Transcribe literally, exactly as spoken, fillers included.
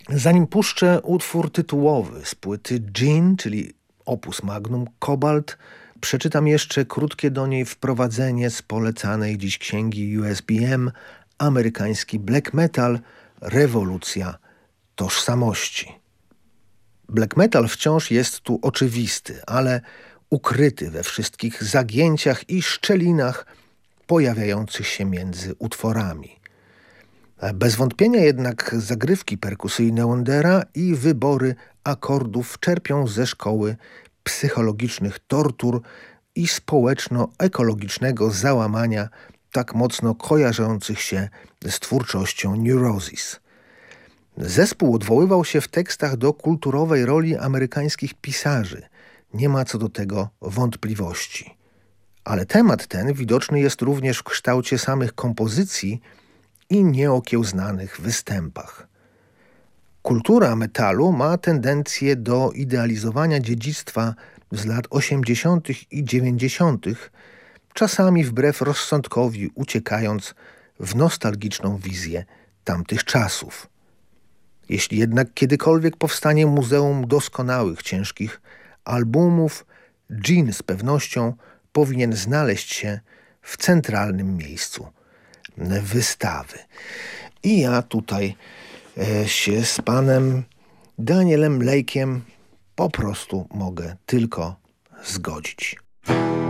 Zanim puszczę utwór tytułowy z płyty Gin, czyli opus magnum Cobalt, przeczytam jeszcze krótkie do niej wprowadzenie z polecanej dziś księgi U S B M Amerykański black metal – rewolucja tożsamości. Black metal wciąż jest tu oczywisty, ale ukryty we wszystkich zagięciach i szczelinach pojawiających się między utworami. Bez wątpienia jednak zagrywki perkusyjne Wondera i wybory akordów czerpią ze szkoły psychologicznych tortur i społeczno-ekologicznego załamania tak mocno kojarzących się z twórczością Neurosis. Zespół odwoływał się w tekstach do kulturowej roli amerykańskich pisarzy. Nie ma co do tego wątpliwości. Ale temat ten widoczny jest również w kształcie samych kompozycji i nieokiełznanych występach. Kultura metalu ma tendencję do idealizowania dziedzictwa z lat osiemdziesiątych i dziewięćdziesiątych, czasami wbrew rozsądkowi uciekając w nostalgiczną wizję tamtych czasów. Jeśli jednak kiedykolwiek powstanie muzeum doskonałych, ciężkich albumów, Gin z pewnością powinien znaleźć się w centralnym miejscu wystawy. I ja tutaj e, się z panem Danielem Lake'iem po prostu mogę tylko zgodzić.